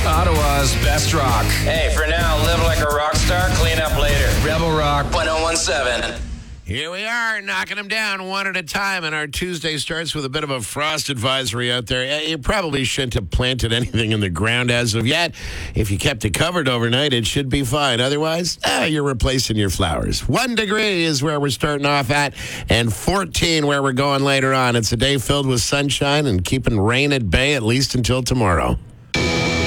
Ottawa's best rock. Hey, for now, live like a rock star, clean up later. Rebel Rock. 1017. Here we are, knocking them down one at a time, and our Tuesday starts with a bit of a frost advisory out there. You probably shouldn't have planted anything in the ground as of yet. If you kept it covered overnight, it should be fine. Otherwise, you're replacing your flowers. 1 degree is where we're starting off at, and 14 where we're going later on. It's a day filled with sunshine and keeping rain at bay at least until tomorrow.